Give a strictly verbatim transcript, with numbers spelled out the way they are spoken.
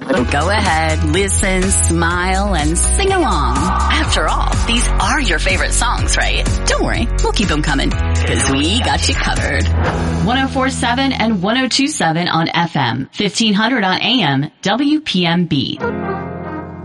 Go ahead, listen, smile, and sing along. After all, these are your favorite songs, right? Don't worry, we'll keep them coming, because we got you covered. one oh four point seven and one oh two point seven on F M, fifteen hundred on A M, W P M B.